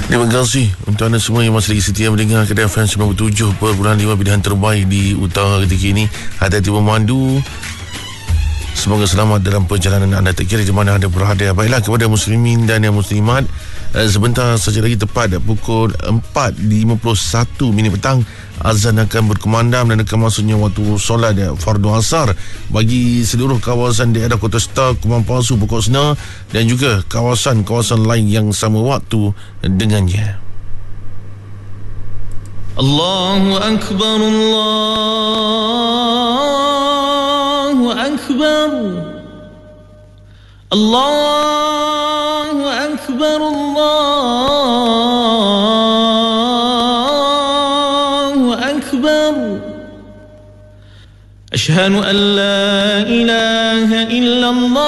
Terima kasih untuk anda semua yang masih lagi setia mendengar Kedah FM 97.5, pilihan terbaik di utara ketika ini. Hati-hati memandu. Semoga selamat dalam perjalanan anda, tak kira di mana anda berada. Baiklah, kepada muslimin dan yang muslimat, sebentar saja lagi tepat pukul 4.51 petang, azan akan berkumandang dan akan masuknya waktu solat fardu asar bagi seluruh kawasan daerah Kota Star, Kumang Palsu, Pokok Senar dan juga kawasan-kawasan lain yang sama waktu dengannya. Allahu Akbar, Allahu Akbar, Allahu Akbar, Allahu Akbar. Ashhadu an la ilaha illallah